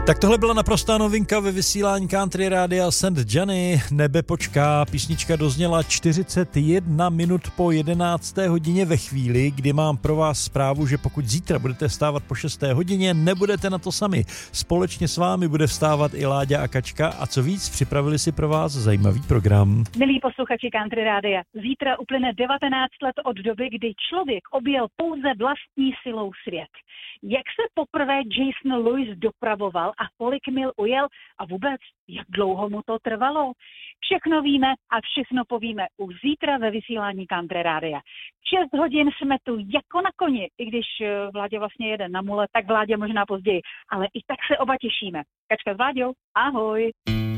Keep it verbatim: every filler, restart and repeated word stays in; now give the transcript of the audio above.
Tak tohle byla naprostá novinka ve vysílání Country Rádia Saint Johnny. Nebe počká, písnička dozněla čtyřicet jedna minut po jedenácté hodině ve chvíli, kdy mám pro vás zprávu, že pokud zítra budete vstávat po šesté hodině, nebudete na to sami. Společně s vámi bude vstávat i Láďa a Kačka a co víc, připravili si pro vás zajímavý program. Milí posluchači Country Rádia, zítra uplyne devatenáct let od doby, kdy člověk objel pouze vlastní silou svět. Jak se poprvé Jason Lewis dopravoval a kolik mil ujel a vůbec, jak dlouho mu to trvalo? Všechno víme a všechno povíme už zítra ve vysílání Country Rádia. šest hodin jsme tu jako na koni, i když Vláďa vlastně jede na mule, tak Vláďa možná později, ale i tak se oba těšíme. Kačka s Vláďou, ahoj!